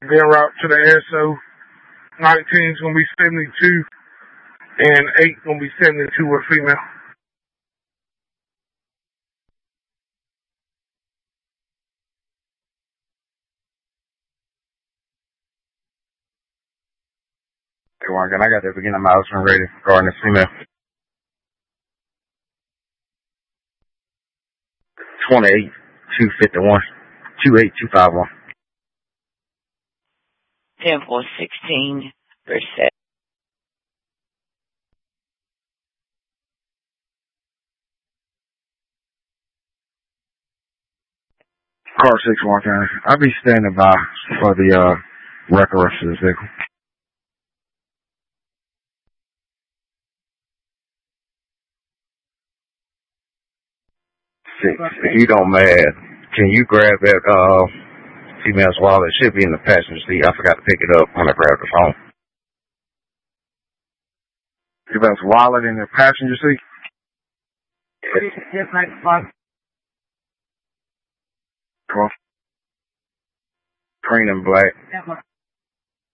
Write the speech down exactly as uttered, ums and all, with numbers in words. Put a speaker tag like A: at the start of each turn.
A: Then route to the S O. nineteen is going to be seventy-two, and eight going to be seventy-two with female.
B: Hey, Warren, I got that beginning miles from ready regarding the female. twenty-eight, two fifty-one, two eight two five one.
C: ten four sixteen percent.
B: Car six one County. I'll be standing by for the uh record rest of this vehicle. Six. If you don't mad, can you grab that uh female's wallet? It should be in the passenger seat. I forgot to pick it up when I grabbed the phone. Female's wallet in the passenger seat?
C: Just like fuck.
B: Cream and black.